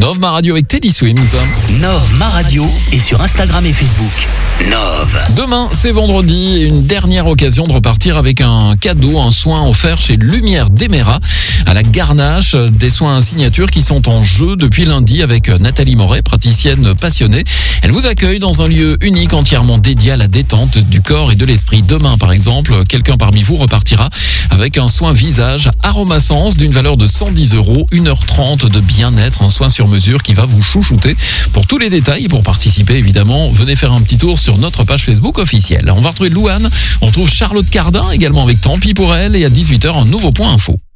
Nov Ma Radio avec Teddy Swims. Nov Ma Radio est sur Instagram et Facebook. Nov. Demain, c'est vendredi et une dernière occasion de repartir avec un cadeau, un soin offert chez Lumière d'Emera à la Garnache. Des soins signature qui sont en jeu depuis lundi avec Nathalie Moret, praticienne passionnée. Elle vous accueille dans un lieu unique entièrement dédié à la détente du corps et de l'esprit. Demain, par exemple, quelqu'un parmi vous repartira avec un soin visage Aromasense d'une valeur de 110 €, 1h30 de bien-être, un soin sur mesure qui va vous chouchouter. Pour tous les détails et pour participer, évidemment, venez faire un petit tour sur notre page Facebook officielle. On va retrouver Louane, on retrouve Charlotte Cardin également avec Tant pis pour elle et à 18h, un nouveau point info.